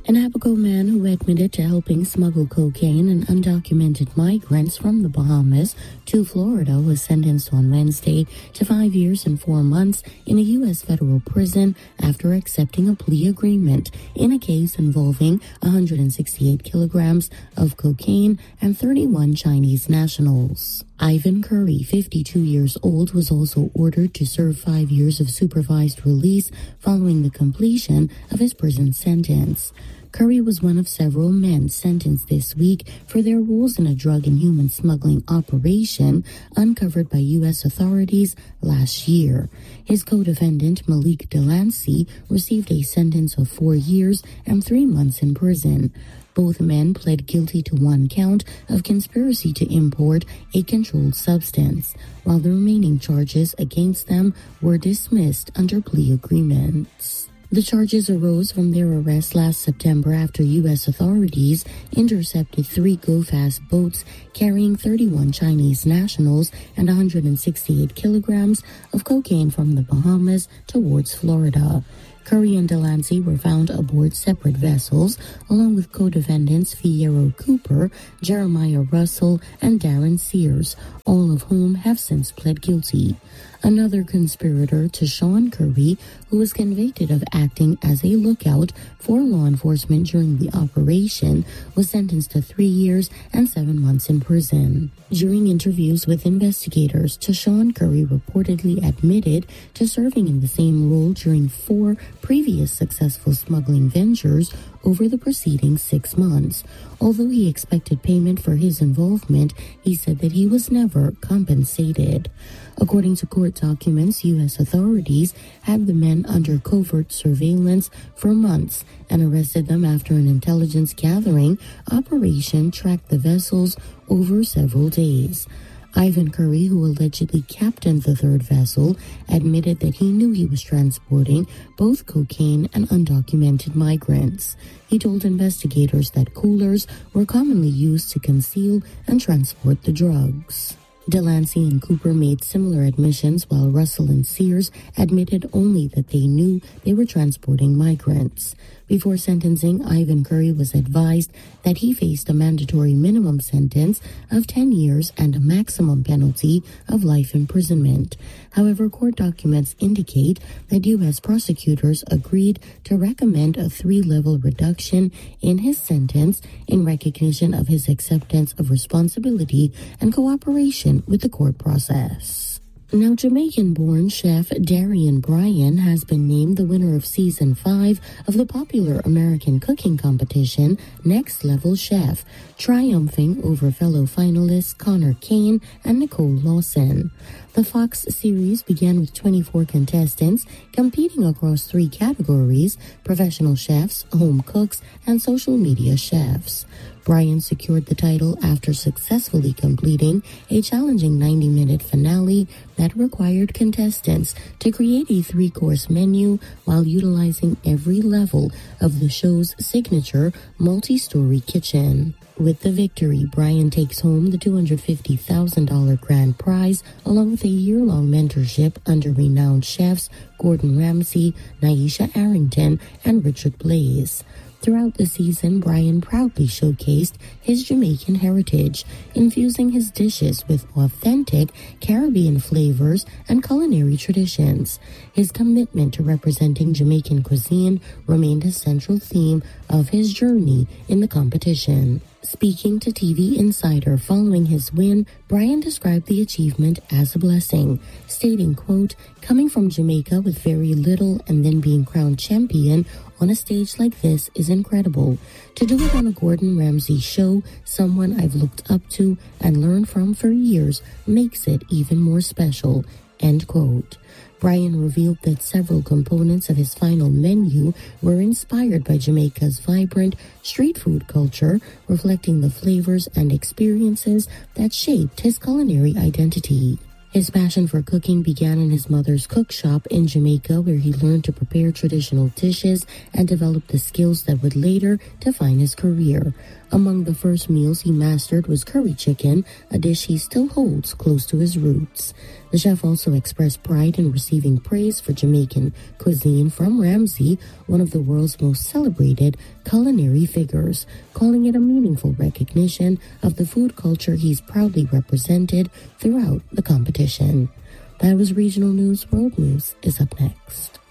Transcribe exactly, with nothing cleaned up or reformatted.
An Abaco man who admitted to helping smuggle cocaine and undocumented migrants from the Bahamas to Florida was sentenced on Wednesday to five years and four months in a U S federal prison after accepting a plea agreement in a case involving one hundred sixty-eight kilograms of cocaine and thirty-one Chinese nationals. Ivan Curry, fifty-two years old, was also ordered to serve five years of supervised release following the completion of his prison sentence. Curry was one of several men sentenced this week for their roles in a drug and human smuggling operation uncovered by U S authorities last year. His co-defendant, Malik Delancey, received a sentence of four years and three months in prison. Both men pled guilty to one count of conspiracy to import a controlled substance, while the remaining charges against them were dismissed under plea agreements. The charges arose from their arrest last September after U S authorities intercepted three Go-Fast boats carrying thirty-one Chinese nationals and one hundred sixty-eight kilograms of cocaine from the Bahamas towards Florida. Curry and Delancey were found aboard separate vessels, along with co-defendants Fierro Cooper, Jeremiah Russell, and Darren Sears, all of whom have since pled guilty. Another conspirator, Tashawn Curry, who was convicted of acting as a lookout for law enforcement during the operation, was sentenced to three years and seven months in prison. During interviews with investigators, Tashawn Curry reportedly admitted to serving in the same role during four previous successful smuggling ventures over the preceding six months. Although he expected payment for his involvement, he said that he was never compensated. According to court documents, U S authorities had the men under covert surveillance for months and arrested them after an intelligence gathering operation tracked the vessels over several days. Ivan Curry, who allegedly captained the third vessel, admitted that he knew he was transporting both cocaine and undocumented migrants. He told investigators that coolers were commonly used to conceal and transport the drugs. Delancey and Cooper made similar admissions, while Russell and Sears admitted only that they knew they were transporting migrants. Before sentencing, Ivan Curry was advised that he faced a mandatory minimum sentence of ten years and a maximum penalty of life imprisonment. However, court documents indicate that U S prosecutors agreed to recommend a three-level reduction in his sentence in recognition of his acceptance of responsibility and cooperation with the court process. Now, Jamaican-born chef Darian Bryan has been named the winner of Season five of the popular American cooking competition Next Level Chef, triumphing over fellow finalists Connor Kane and Nicole Lawson. The Fox series began with twenty-four contestants competing across three categories: professional chefs, home cooks, and social media chefs. Bryan secured the title after successfully completing a challenging ninety-minute finale that required contestants to create a three-course menu while utilizing every level of the show's signature multi-story kitchen. With the victory, Bryan takes home the two hundred fifty thousand dollars grand prize, along with a year-long mentorship under renowned chefs Gordon Ramsay, Nyesha Arrington, and Richard Blais. Throughout the season, Bryan proudly showcased his Jamaican heritage, infusing his dishes with authentic Caribbean flavors and culinary traditions. His commitment to representing Jamaican cuisine remained a central theme of his journey in the competition. Speaking to T V Insider following his win, Bryan described the achievement as a blessing, stating, quote, "Coming from Jamaica with very little and then being crowned champion on a stage like this is incredible. To do it on a Gordon Ramsay show, someone I've looked up to and learned from for years, makes it even more special," end quote. Bryan revealed that several components of his final menu were inspired by Jamaica's vibrant street food culture, reflecting the flavors and experiences that shaped his culinary identity. His passion for cooking began in his mother's cook shop in Jamaica, where he learned to prepare traditional dishes and developed the skills that would later define his career. Among the first meals he mastered was curry chicken, a dish he still holds close to his roots. The chef also expressed pride in receiving praise for Jamaican cuisine from Ramsay, one of the world's most celebrated culinary figures, calling it a meaningful recognition of the food culture he's proudly represented throughout the competition. That was Regional News. World News is up next.